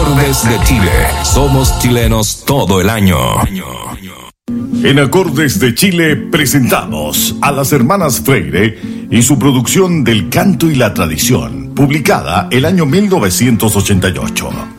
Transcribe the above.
Acordes de Chile. Somos chilenos todo el año. En Acordes de Chile presentamos a las hermanas Freire y su producción del canto y la tradición, publicada el año 1988.